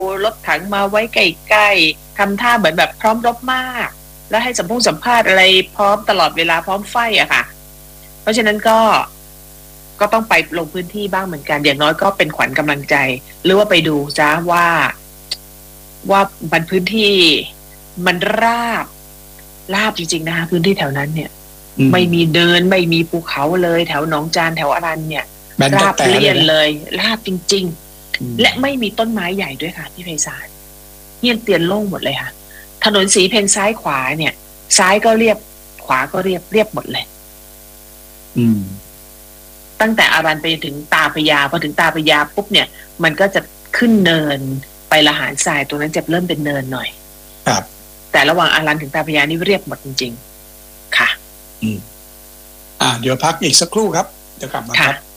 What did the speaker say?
รถถังมาไว้ใกล้ๆทำท่าเหมือนแบบพร้อมรบมากแล้วให้สัมภาษณ์อะไรพร้อมตลอดเวลาพร้อมไฟอะค่ะเพราะฉะนั้นก็ต้องไปลงพื้นที่บ้างเหมือนกันอย่างน้อยก็เป็นขวัญกำลังใจหรือว่าไปดูจ้าว่ามันพื้นที่มันราบจริงๆนะคะพื้นที่แถวนั้นเนี่ยไม่มีเดินไม่มีภูเขาเลยแถวหนองจานแถวอรัญเนี่ยราบเรียนเลยราบจริงๆและไม่มีต้นไม้ใหญ่ด้วยค่ะพี่ไพศาลเหี้ยนเตียนโล่งหมดเลยค่ะถนนสีเพนซ้ายขวาเนี่ยซ้ายก็เรียบขวาก็เรียบหมดเลยตั้งแต่อารัญไปถึงตาพระยาพอถึงตาพระยาปุ๊บเนี่ยมันก็จะขึ้นเนินไปละหารทรายตรงนั้นจะเริ่มเป็นเนินหน่อยครับแต่ระหว่างอารัญถึงตาพระยานี่เรียบหมดจริงๆค่ะเดี๋ยวพักอีกสักครู่ครับเดี๋ยวกลับมาครับ